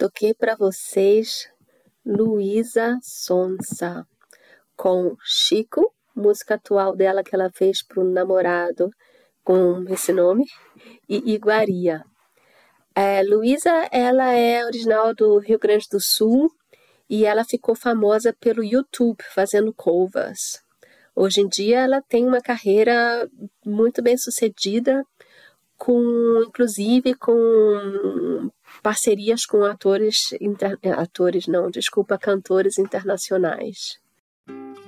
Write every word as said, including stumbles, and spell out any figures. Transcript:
toquei para vocês Luísa Sonza com Chico, música atual dela que ela fez para o namorado com esse nome, e Iguaria. É, Luísa, ela é original do Rio Grande do Sul e ela ficou famosa pelo YouTube fazendo covers. Hoje em dia ela tem uma carreira muito bem sucedida, com, inclusive com parcerias com atores, inter, atores não, desculpa, cantores internacionais.